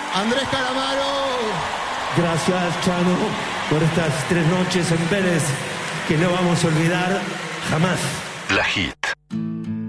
Andrés Calamaro. Gracias, Chano, por estas 3 noches en Vélez que no vamos a olvidar jamás. La Hit.